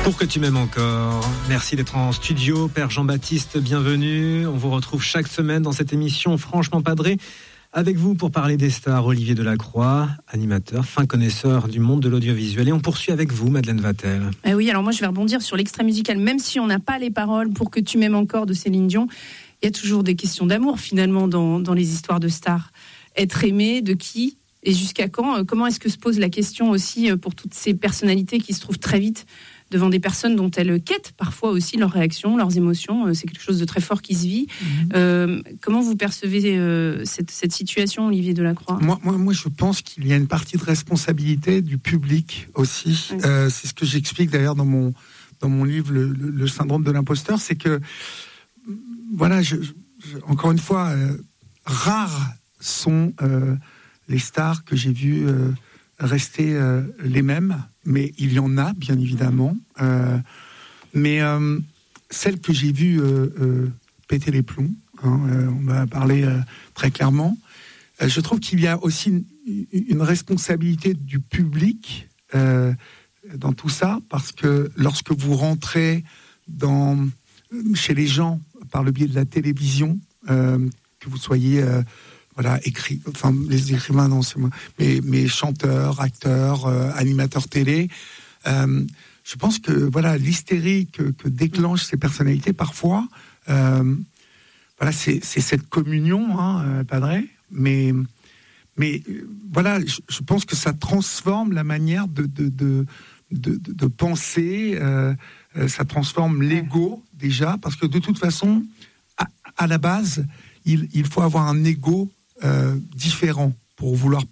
Pour que tu m'aimes encore. Merci d'être en studio. Père Jean-Baptiste, bienvenue. On vous retrouve chaque semaine dans cette émission Franchement Padré. Avec vous pour parler des stars, Olivier Delacroix, animateur, fin connaisseur du monde de l'audiovisuel. Et on poursuit avec vous, Madeleine Vatel. Oui, alors moi je vais rebondir sur l'extrait musical. Même si on n'a pas les paroles Pour que tu m'aimes encore de Céline Dion, il y a toujours des questions d'amour finalement dans les histoires de stars. Être aimé, de qui et jusqu'à quand? Comment est-ce que se pose la question aussi pour toutes ces personnalités qui se trouvent très vite devant des personnes dont elles quêtent parfois aussi leurs réactions, leurs émotions. C'est quelque chose de très fort qui se vit. Comment vous percevez cette situation, Olivier Delacroix ? Moi, je pense qu'il y a une partie de responsabilité du public aussi. Oui. C'est ce que j'explique d'ailleurs dans mon livre, le syndrome de l'imposteur. C'est que, voilà, encore une fois, rares sont les stars que j'ai vues rester les mêmes. Mais il y en a, bien évidemment. Mais celle que j'ai vue péter les plombs, on va parler très clairement, je trouve qu'il y a aussi une responsabilité du public dans tout ça, parce que lorsque vous rentrez chez les gens par le biais de la télévision, que vous soyez... les écrivains, non, c'est moi, mais chanteurs, acteurs, animateurs télé. Je pense que l'hystérie que déclenchent ces personnalités parfois, c'est cette communion, Padré. Mais je pense que ça transforme la manière de penser. Ça transforme l'ego déjà, parce que de toute façon, à la base, il faut avoir un ego différent pour vouloir